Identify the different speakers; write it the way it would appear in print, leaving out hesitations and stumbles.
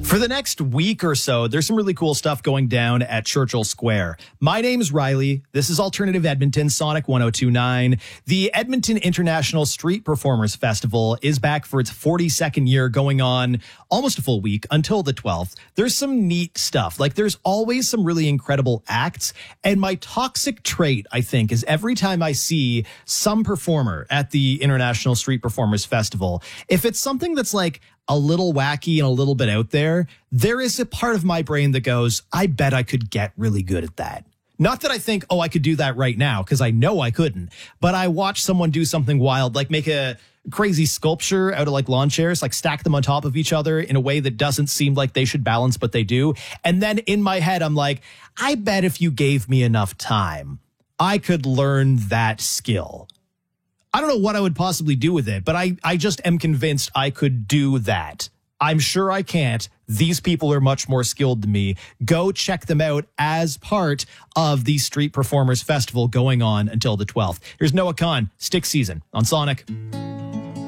Speaker 1: For the next week or so, there's some really cool stuff going down at Churchill Square. My name is Riley. This is Alternative Edmonton, Sonic 1029. The Edmonton International Street Performers Festival is back for its 42nd year, going on almost a full week until the 12th. There's some neat stuff. Like, there's always some really incredible acts. And my toxic trait, I think, is every time I see some performer at the International Street Performers Festival, if it's something that's like a little wacky and a little bit out there, there is a part of my brain that goes, I bet I could get really good at that. Not that I think, oh, I could do that right now, because I know I couldn't. But I watch someone do something wild, like make a crazy sculpture out of like lawn chairs, like stack them on top of each other in a way that doesn't seem like they should balance, but they do. And then in my head, I'm like, I bet if you gave me enough time, I could learn that skill. I don't know what I would possibly do with it, but I just am convinced I could do that. I'm sure I can't. These people are much more skilled than me. Go check them out as part of the Street Performers Festival going on until the 12th. Here's Noah Khan, Stick Season on Sonic.